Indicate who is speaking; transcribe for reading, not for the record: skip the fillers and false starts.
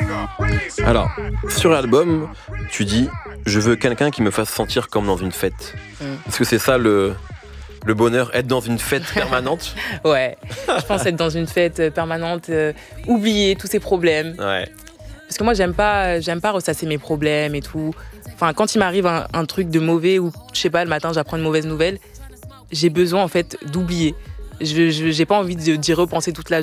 Speaker 1: Alors, sur l'album, tu dis « Je veux quelqu'un qui me fasse sentir comme dans une fête ». Est-ce que c'est ça le bonheur, être dans une fête permanente?
Speaker 2: Ouais, je pense être dans une fête permanente, oublier tous ces problèmes.
Speaker 1: Ouais.
Speaker 2: Parce que moi, j'aime pas ressasser mes problèmes et tout. Enfin, quand il m'arrive un truc de mauvais ou, je sais pas, le matin, j'apprends une mauvaise nouvelle, j'ai besoin, en fait, d'oublier. J'ai pas envie d'y repenser toute la